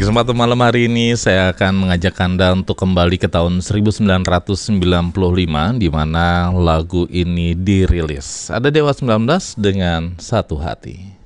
kesempatan malam hari ini saya akan mengajak Anda untuk kembali ke tahun 1995 di mana lagu ini dirilis. Ada Dewa 19 dengan Satu Hati.